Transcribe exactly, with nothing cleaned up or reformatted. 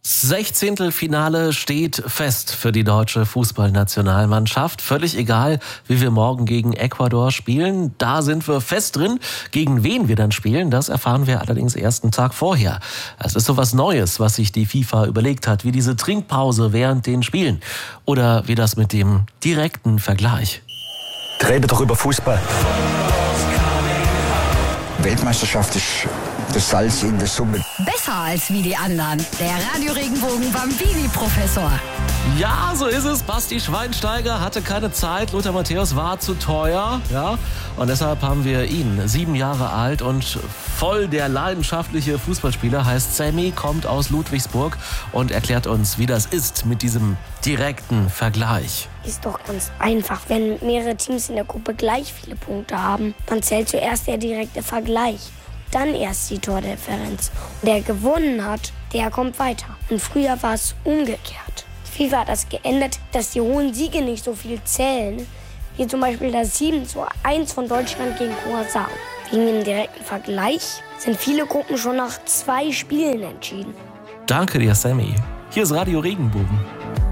Sechzehntelfinale steht fest für die deutsche Fußballnationalmannschaft. Völlig egal, wie wir morgen gegen Ecuador spielen. Da sind wir fest drin. Gegen wen wir dann spielen, das erfahren wir allerdings erst einen Tag vorher. Es ist so was Neues, was sich die FIFA überlegt hat, wie diese Trinkpause während den Spielen. Oder wie das mit dem direkten Vergleich. Rede doch über Fußball. Weltmeisterschaft ist das Salz in der Suppe. Besser als wie die anderen. Der Radio Regenbogen Bambini-Professor. Ja, so ist es. Basti Schweinsteiger hatte keine Zeit. Lothar Matthäus war zu teuer. Ja, und deshalb haben wir ihn, sieben Jahre alt und voll der leidenschaftliche Fußballspieler, heißt Sammy, kommt aus Ludwigsburg und erklärt uns, wie das ist mit diesem direkten Vergleich. Ist doch ganz einfach. Wenn mehrere Teams in der Gruppe gleich viele Punkte haben, dann zählt zuerst der direkte Vergleich. Dann erst die Tordifferenz. Und der gewonnen hat, der kommt weiter. Und früher war es umgekehrt. Die FIFA hat das geändert, dass die hohen Siege nicht so viel zählen, wie zum Beispiel das sieben zu eins von Deutschland gegen Curacao. Wegen dem direkten Vergleich sind viele Gruppen schon nach zwei Spielen entschieden. Danke dir, Sammy. Hier ist Radio Regenbogen.